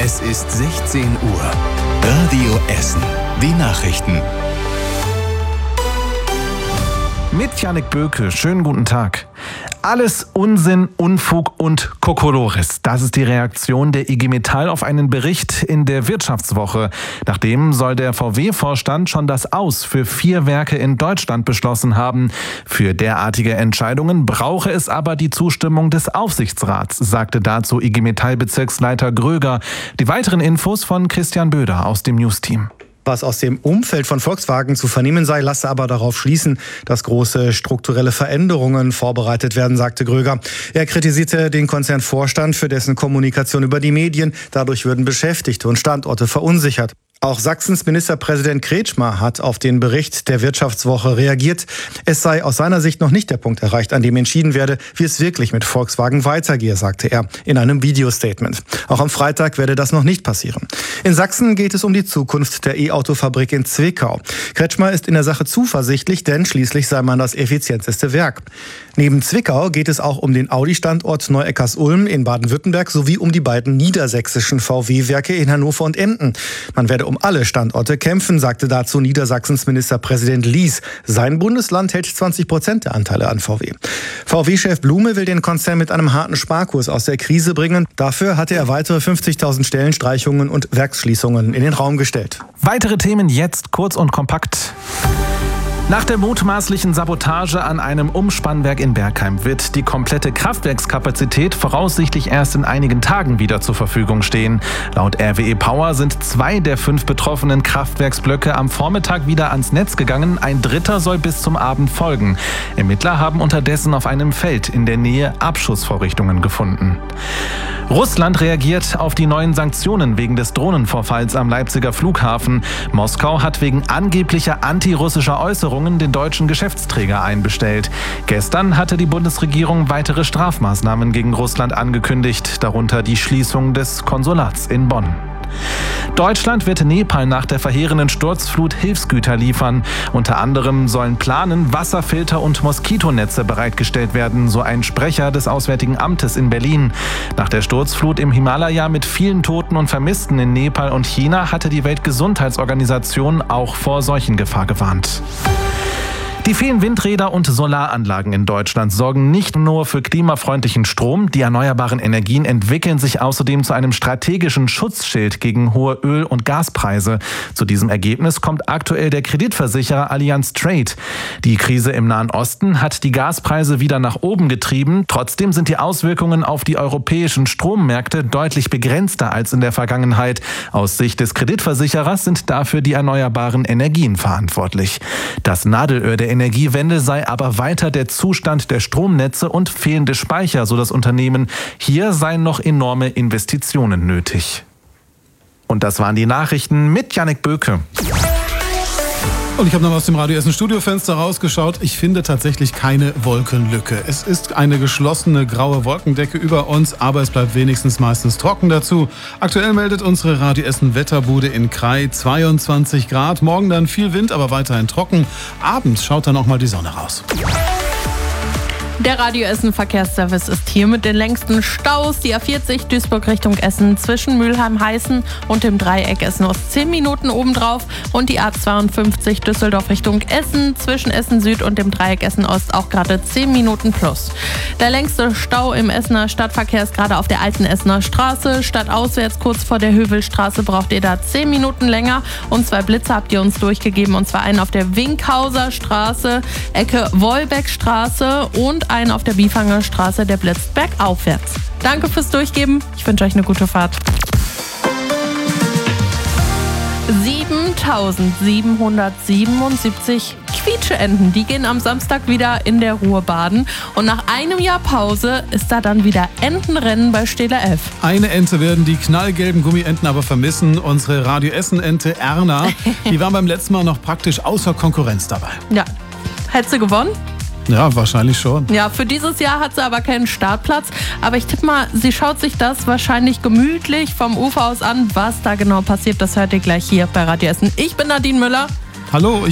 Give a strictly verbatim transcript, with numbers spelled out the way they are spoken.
Es ist sechzehn Uhr. Radio Essen. Die Nachrichten. Mit Jannik Böke. Schönen guten Tag. Alles Unsinn, Unfug und Kokolores. Das ist die Reaktion der I G Metall auf einen Bericht in der Wirtschaftswoche. Nachdem soll der V W-Vorstand schon das Aus für vier Werke in Deutschland beschlossen haben. Für derartige Entscheidungen brauche es aber die Zustimmung des Aufsichtsrats, sagte dazu I G Metall-Bezirksleiter Gröger. Die weiteren Infos von Christian Böder aus dem News-Team. Was aus dem Umfeld von Volkswagen zu vernehmen sei, lasse aber darauf schließen, dass große strukturelle Veränderungen vorbereitet werden, sagte Gröger. Er kritisierte den Konzernvorstand für dessen Kommunikation über die Medien. Dadurch würden Beschäftigte und Standorte verunsichert. Auch Sachsens Ministerpräsident Kretschmer hat auf den Bericht der Wirtschaftswoche reagiert. Es sei aus seiner Sicht noch nicht der Punkt erreicht, an dem entschieden werde, wie es wirklich mit Volkswagen weitergehe, sagte er in einem Videostatement. Auch am Freitag werde das noch nicht passieren. In Sachsen geht es um die Zukunft der E-Auto-Fabrik in Zwickau. Kretschmer ist in der Sache zuversichtlich, denn schließlich sei man das effizienteste Werk. Neben Zwickau geht es auch um den Audi-Standort Neu-Eckers-Ulm in Baden-Württemberg sowie um die beiden niedersächsischen V W-Werke in Hannover und Emden. Man werde um alle Standorte kämpfen, sagte dazu Niedersachsens Ministerpräsident Lies. Sein Bundesland hält zwanzig Prozent der Anteile an V W. V W-Chef Blume will den Konzern mit einem harten Sparkurs aus der Krise bringen. Dafür hatte er weitere fünfzigtausend Stellenstreichungen und Werksschließungen in den Raum gestellt. Weitere Themen jetzt kurz und kompakt. Nach der mutmaßlichen Sabotage an einem Umspannwerk in Bergheim wird die komplette Kraftwerkskapazität voraussichtlich erst in einigen Tagen wieder zur Verfügung stehen. Laut R W E Power sind zwei der fünf betroffenen Kraftwerksblöcke am Vormittag wieder ans Netz gegangen. Ein dritter soll bis zum Abend folgen. Ermittler haben unterdessen auf einem Feld in der Nähe Abschussvorrichtungen gefunden. Russland reagiert auf die neuen Sanktionen wegen des Drohnenvorfalls am Leipziger Flughafen. Moskau hat wegen angeblicher antirussischer Äußerungen den deutschen Geschäftsträger einbestellt. Gestern hatte die Bundesregierung weitere Strafmaßnahmen gegen Russland angekündigt, darunter die Schließung des Konsulats in Bonn. Deutschland wird Nepal nach der verheerenden Sturzflut Hilfsgüter liefern. Unter anderem sollen Planen, Wasserfilter und Moskitonetze bereitgestellt werden, so ein Sprecher des Auswärtigen Amtes in Berlin. Nach der Sturzflut im Himalaya mit vielen Toten und Vermissten in Nepal und China hatte die Weltgesundheitsorganisation auch vor Seuchengefahr gewarnt. Die vielen Windräder und Solaranlagen in Deutschland sorgen nicht nur für klimafreundlichen Strom, die erneuerbaren Energien entwickeln sich außerdem zu einem strategischen Schutzschild gegen hohe Öl- und Gaspreise. Zu diesem Ergebnis kommt aktuell der Kreditversicherer Allianz Trade. Die Krise im Nahen Osten hat die Gaspreise wieder nach oben getrieben. Trotzdem sind die Auswirkungen auf die europäischen Strommärkte deutlich begrenzter als in der Vergangenheit. Aus Sicht des Kreditversicherers sind dafür die erneuerbaren Energien verantwortlich. Das Nadelöhr der Energiewende sei aber weiter der Zustand der Stromnetze und fehlende Speicher, so das Unternehmen. Hier seien noch enorme Investitionen nötig. Und das waren die Nachrichten mit Jannik Böke. Und ich habe noch aus dem Radio Essen Studiofenster rausgeschaut. Ich finde tatsächlich keine Wolkenlücke. Es ist eine geschlossene graue Wolkendecke über uns, aber es bleibt wenigstens meistens trocken dazu. Aktuell meldet unsere Radio Essen Wetterbude in Krai zweiundzwanzig Grad. Morgen dann viel Wind, aber weiterhin trocken. Abends schaut dann auch mal die Sonne raus. Der Radio Essen Verkehrsservice ist hier mit den längsten Staus. Die A vierzig Duisburg Richtung Essen zwischen Mülheim-Heißen und dem Dreieck Essen-Ost zehn Minuten obendrauf. Und die A zweiundfünfzig Düsseldorf Richtung Essen zwischen Essen-Süd und dem Dreieck Essen-Ost auch gerade zehn Minuten plus. Der längste Stau im Essener Stadtverkehr ist gerade auf der alten Essener Straße. Stadtauswärts kurz vor der Hövelstraße braucht ihr da zehn Minuten länger. Und zwei Blitze habt ihr uns durchgegeben. Und zwar einen auf der Winkhauser Straße, Ecke Wolbeckstraße und einen auf der Biefanger Straße, der blitzt bergaufwärts. Danke fürs Durchgeben. Ich wünsche euch eine gute Fahrt. siebentausendsiebenhundertsiebenundsiebzig Quietscheenten, die gehen am Samstag wieder in der Ruhr baden. Und nach einem Jahr Pause ist da dann wieder Entenrennen bei Stähler F. Eine Ente werden die knallgelben Gummienten aber vermissen. Unsere Radio Essen-Ente Erna, die war beim letzten Mal noch praktisch außer Konkurrenz dabei. Ja, hätte sie gewonnen? Ja, wahrscheinlich schon. Ja, für dieses Jahr hat sie aber keinen Startplatz. Aber ich tippe mal, sie schaut sich das wahrscheinlich gemütlich vom Ufer aus an. Was da genau passiert, das hört ihr gleich hier bei Radio Essen. Ich bin Nadine Müller. Hallo.